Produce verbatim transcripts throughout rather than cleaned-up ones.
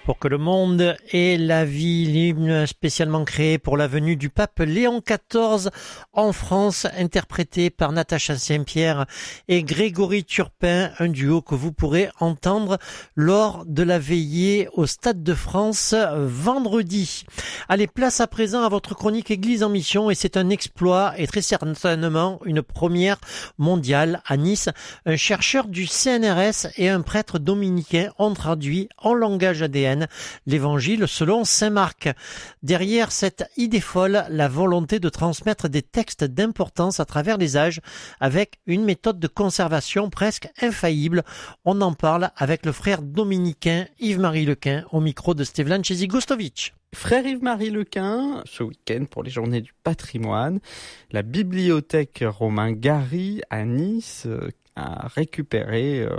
Pour que le monde ait la vie, l'hymne spécialement créé pour la venue du pape Léon quatorze en France, interprété par Natacha Saint-Pierre et Grégory Turpin, un duo que vous pourrez entendre lors de la veillée au Stade de France vendredi. Allez, place à présent à votre chronique Église en mission, et c'est un exploit et très certainement une première mondiale à Nice. Un chercheur du C N R S et un prêtre dominicain ont traduit en langage A D N l'évangile selon saint Marc. Derrière cette idée folle, la volonté de transmettre des textes d'importance à travers les âges avec une méthode de conservation presque infaillible. On en parle avec le frère dominicain Yves-Marie Lequin au micro de Stevlan Chezigostovic. Frère Yves-Marie Lequin, ce week-end pour les journées du patrimoine, la bibliothèque Romain Gary à Nice a récupéré euh,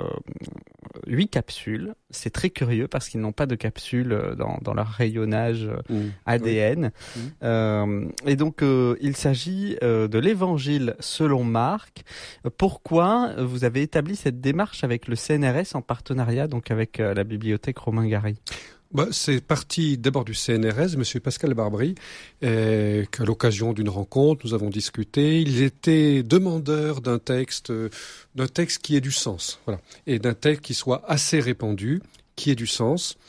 huit capsules. C'est très curieux parce qu'ils n'ont pas de capsules dans, dans leur rayonnage mmh. A D N. Oui. Mmh. Euh, et donc, euh, il s'agit euh, de l'évangile selon Marc. Pourquoi vous avez établi cette démarche avec le C N R S en partenariat donc avec euh, la bibliothèque Romain Gary ? Bah, c'est parti d'abord du C N R S, Monsieur Pascal Barbry, euh, qu'à l'occasion d'une rencontre, nous avons discuté. Il était demandeur d'un texte, euh, d'un texte qui ait du sens, voilà, et d'un texte qui soit assez répandu, qui ait du sens.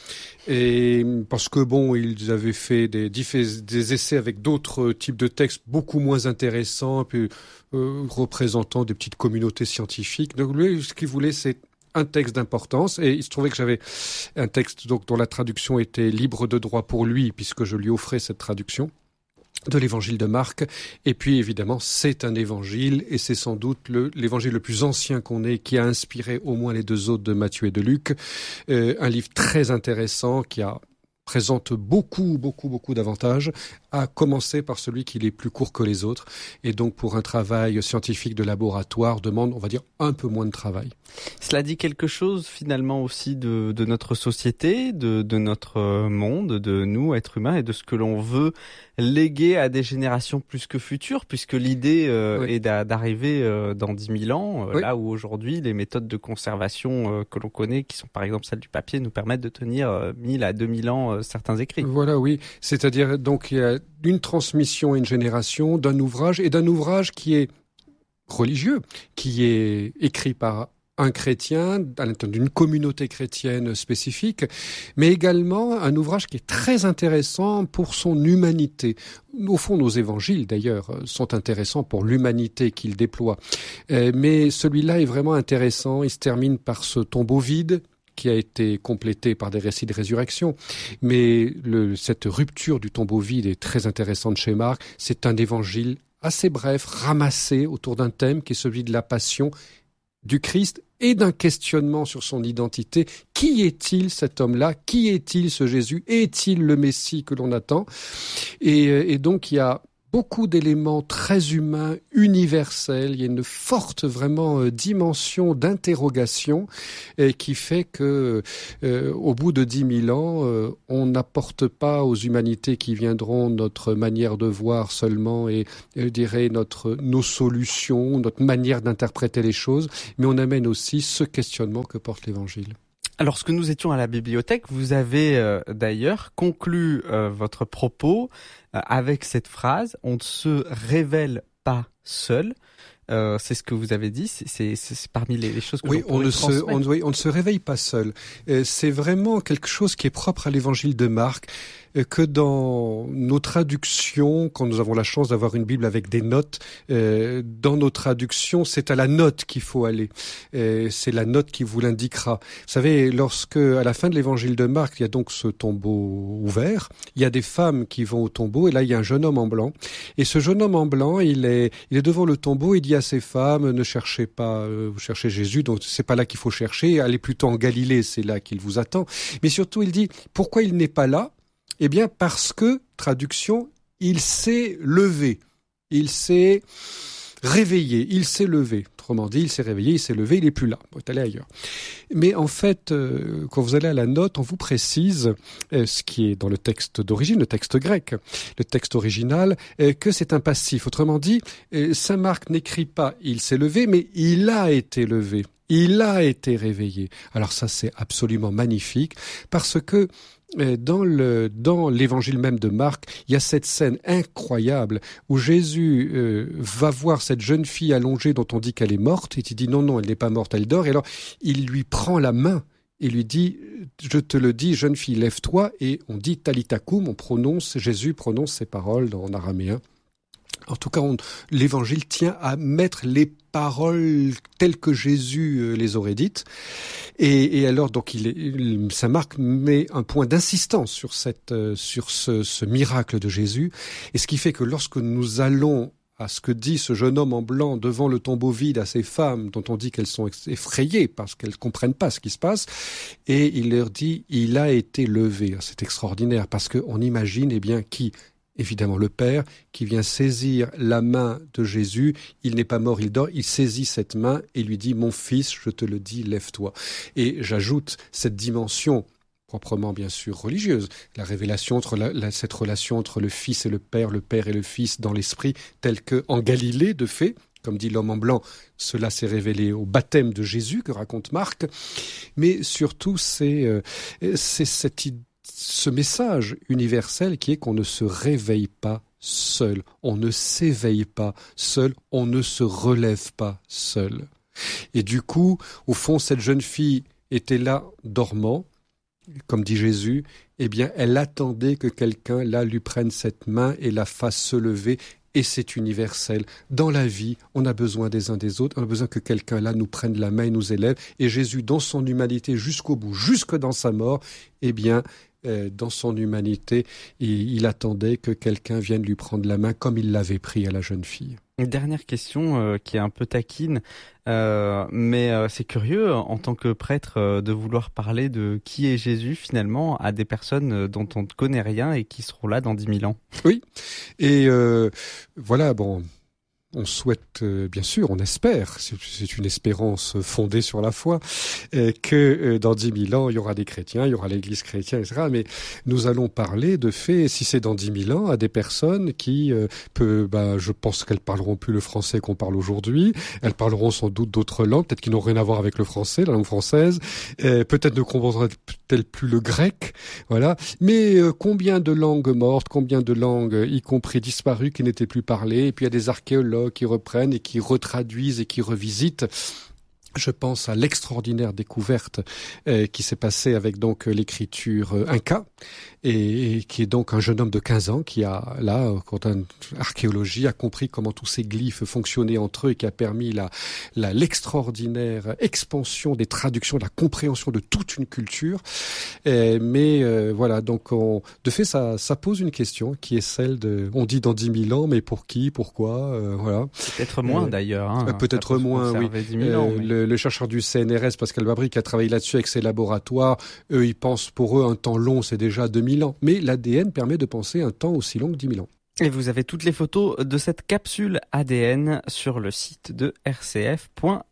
Et parce que bon, ils avaient fait des, des essais avec d'autres types de textes beaucoup moins intéressants, puis euh, représentant des petites communautés scientifiques. Donc lui, ce qu'il voulait, c'est un texte d'importance, et il se trouvait que j'avais un texte donc dont la traduction était libre de droit pour lui, puisque je lui offrais cette traduction de l'évangile de Marc. Et puis évidemment, c'est un évangile, et c'est sans doute le, l'évangile le plus ancien qu'on ait, qui a inspiré au moins les deux autres de Matthieu et de Luc. Euh, un livre très intéressant qui a présente beaucoup, beaucoup, beaucoup d'avantages, à commencer par celui qui est plus court que les autres, et donc pour un travail scientifique de laboratoire demande, on va dire, un peu moins de travail. Cela dit quelque chose finalement aussi de, de notre société, de, de notre monde, de nous, êtres humains, et de ce que l'on veut léguer à des générations plus que futures, puisque l'idée euh, oui. est d'a, d'arriver euh, dans dix mille ans, euh, oui. là où aujourd'hui les méthodes de conservation euh, que l'on connaît, qui sont par exemple celles du papier, nous permettent de tenir euh, mille à deux mille ans euh, certains écrits. Voilà, oui. C'est-à-dire, donc, il y a une transmission à une génération d'un ouvrage, et d'un ouvrage qui est religieux, qui est écrit par un chrétien, à l'intérieur d'une communauté chrétienne spécifique, mais également un ouvrage qui est très intéressant pour son humanité. Au fond, nos évangiles, d'ailleurs, sont intéressants pour l'humanité qu'ils déploient. Euh, mais celui-là est vraiment intéressant. Il se termine par ce tombeau vide, qui a été complété par des récits de résurrection. Mais le, cette rupture du tombeau vide est très intéressante chez Marc. C'est un évangile assez bref, ramassé autour d'un thème qui est celui de la passion du Christ et d'un questionnement sur son identité. Qui est-il cet homme-là ? Qui est-il ce Jésus ? Est-il le Messie que l'on attend ? et, et donc il y a beaucoup d'éléments très humains, universels. Il y a une forte vraiment euh, dimension d'interrogation euh, qui fait que, euh, au bout de dix mille ans, euh, on n'apporte pas aux humanités qui viendront notre manière de voir seulement et, je dirais, notre nos solutions, notre manière d'interpréter les choses, mais on amène aussi ce questionnement que porte l'Évangile. Lorsque nous étions à la bibliothèque, vous avez euh, d'ailleurs conclu euh, votre propos euh, avec cette phrase « On ne se révèle pas seul ». Euh, c'est ce que vous avez dit, c'est, c'est, c'est parmi les, les choses que oui, l'on pourrait on ne transmettre. se, on, oui, on ne se réveille pas seul. Euh, c'est vraiment quelque chose qui est propre à l'évangile de Marc, euh, que dans nos traductions, quand nous avons la chance d'avoir une Bible avec des notes, euh, dans nos traductions, c'est à la note qu'il faut aller. Euh, c'est la note qui vous l'indiquera. Vous savez, lorsque, à la fin de l'évangile de Marc, il y a donc ce tombeau ouvert, il y a des femmes qui vont au tombeau, et là, il y a un jeune homme en blanc. Et ce jeune homme en blanc, il est, il est devant le tombeau, il dit à ces femmes, ne cherchez pas, euh, vous cherchez Jésus, donc c'est pas là qu'il faut chercher, allez plutôt en Galilée, c'est là qu'il vous attend. Mais surtout, il dit, pourquoi il n'est pas là ? Eh bien, parce que, traduction, il s'est levé, il s'est réveillé, il s'est levé. Autrement dit, il s'est réveillé, il s'est levé, il n'est plus là. Il est allé ailleurs. Mais en fait, euh, quand vous allez à la note, on vous précise euh, ce qui est dans le texte d'origine, le texte grec, le texte original, euh, que c'est un passif. Autrement dit, euh, saint Marc n'écrit pas « il s'est levé », mais « il a été levé ». Il a été réveillé. Alors ça, c'est absolument magnifique, parce que Dans, le, dans l'évangile même de Marc, il y a cette scène incroyable où Jésus euh, va voir cette jeune fille allongée dont on dit qu'elle est morte, et il dit non, non, elle n'est pas morte, elle dort, et alors il lui prend la main et lui dit, je te le dis, jeune fille, lève-toi, et on dit Talitha koum, on prononce, Jésus prononce ces paroles en araméen. En tout cas, on, l'évangile tient à mettre les paroles telles que Jésus euh, les aurait dites. Et, et alors, donc, il, il, Saint Marc met un point d'insistance sur cette, euh, sur ce, ce miracle de Jésus. Et ce qui fait que lorsque nous allons à ce que dit ce jeune homme en blanc devant le tombeau vide à ces femmes dont on dit qu'elles sont effrayées parce qu'elles comprennent pas ce qui se passe, et il leur dit, il a été levé. C'est extraordinaire parce qu'on imagine, eh bien, qui évidemment le Père, qui vient saisir la main de Jésus. Il n'est pas mort, il dort. Il saisit cette main et lui dit « Mon fils, je te le dis, lève-toi ». Et j'ajoute cette dimension proprement bien sûr religieuse, la révélation entre la, la, cette relation entre le Fils et le Père, le Père et le Fils dans l'Esprit, telle qu'en Galilée, de fait, comme dit l'homme en blanc, cela s'est révélé au baptême de Jésus que raconte Marc. Mais surtout, c'est, euh, c'est cette idée, ce message universel qui est qu'on ne se réveille pas seul, on ne s'éveille pas seul, on ne se relève pas seul. Et du coup, au fond, cette jeune fille était là dormant, comme dit Jésus, eh bien, elle attendait que quelqu'un là lui prenne cette main et la fasse se lever. Et c'est universel. Dans la vie, on a besoin des uns des autres, on a besoin que quelqu'un là nous prenne la main et nous élève. Et Jésus, dans son humanité jusqu'au bout, jusque dans sa mort, eh bien, euh, dans son humanité, il, il attendait que quelqu'un vienne lui prendre la main comme il l'avait pris à la jeune fille. Une dernière question euh, qui est un peu taquine, euh, mais euh, c'est curieux en tant que prêtre euh, de vouloir parler de qui est Jésus finalement à des personnes dont on ne connaît rien et qui seront là dans dix mille ans. Oui, et euh, voilà, bon... On souhaite, euh, bien sûr, on espère, c'est, c'est une espérance fondée sur la foi, euh, que euh, dans dix mille ans, il y aura des chrétiens, il y aura l'Église chrétienne, et cetera. Mais nous allons parler de fait, si c'est dans dix mille ans, à des personnes qui, euh, peut, bah, je pense qu'elles parleront plus le français qu'on parle aujourd'hui, elles parleront sans doute d'autres langues, peut-être qui n'ont rien à voir avec le français, la langue française, euh, peut-être ne comprendront-elles plus le grec, voilà. Mais euh, combien de langues mortes, combien de langues, y compris disparues, qui n'étaient plus parlées, et puis il y a des archéologues qui reprennent et qui retraduisent et qui revisitent. Je pense à l'extraordinaire découverte euh, qui s'est passée avec donc l'écriture euh, inca et, et qui est donc un jeune homme de quinze ans qui a là, quand une archéologie a compris comment tous ces glyphes fonctionnaient entre eux et qui a permis la, la l'extraordinaire expansion des traductions, la compréhension de toute une culture. Euh, mais euh, voilà, donc on, de fait ça, ça pose une question qui est celle de, on dit dans dix mille ans, mais pour qui, pourquoi, euh, voilà. Peut-être moins euh, d'ailleurs. Hein, peut-être moins, oui. dix mille ans, euh, mais... le, le chercheur du C N R S, Pascal Babry, qui a travaillé là-dessus avec ses laboratoires, eux, ils pensent pour eux un temps long, c'est déjà deux mille ans. Mais l'A D N permet de penser un temps aussi long que dix mille ans. Et vous avez toutes les photos de cette capsule A D N sur le site de r c f point